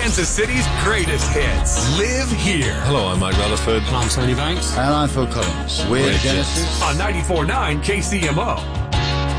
Kansas City's greatest hits live here. Hello, I'm Mike Rutherford. I'm Tony Banks. And I'm Phil Collins. We're Genesis. On 94.9 KCMO.